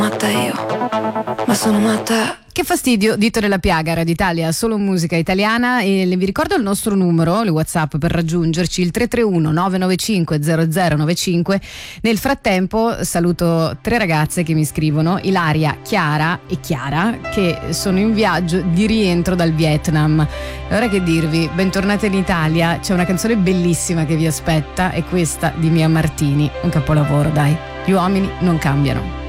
Matta io, ma sono matta. Che fastidio, dito della piaga, Radio Italia, solo musica italiana. E vi ricordo il nostro numero, il WhatsApp per raggiungerci, il 331 995 0095. Nel frattempo saluto 3 ragazze che mi scrivono, Ilaria, Chiara e Chiara, che sono in viaggio di rientro dal Vietnam. E ora che dirvi, bentornate in Italia, c'è una canzone bellissima che vi aspetta, è questa di Mia Martini, un capolavoro, dai. Gli uomini non cambiano.